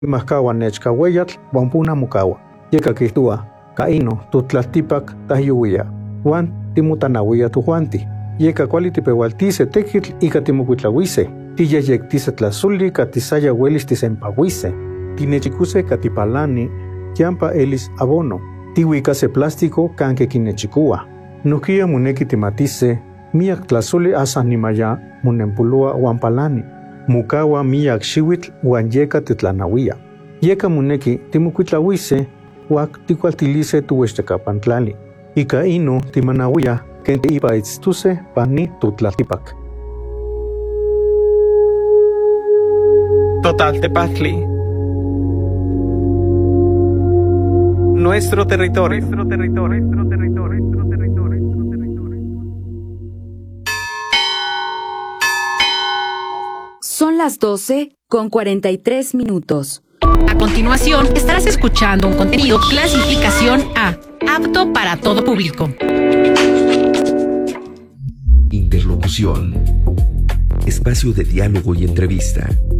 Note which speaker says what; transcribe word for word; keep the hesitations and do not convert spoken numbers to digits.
Speaker 1: Mascawa nechkaweyatl wampuna mukawa. Yeka kihtua, kaino tutlaltipak tahyuia. Juan timutanawia tujuanti. Yeka kuali tipewaltise tekitl ika timukuitlawise. Tiyayectise tlazuli katisaya huelis tisempawise. Tinechikuse katipalani kiampa elis abono. Tihuicase plástico kanke kinechikua. Nukia muneki timatise miak tlazuli asa nimaya munempulua wampalani. Mukawa miak xiwitl wan yeka titlanawia. Yeka muneki timukuitlawise wak tikualtilise tuwextekapantlali. Ika ino timanawia kente ipa itztuse pani tutlaltipak.
Speaker 2: Totaltepaztli. Nuestro territorio. Nuestro territorio. Nuestro territorio. Nuestro territorio. Nuestro territorio.
Speaker 3: Son las doce con cuarenta y tres minutos.
Speaker 4: A continuación, estarás escuchando un contenido clasificación A, apto para todo público.
Speaker 5: Interlocución. Espacio de diálogo y entrevista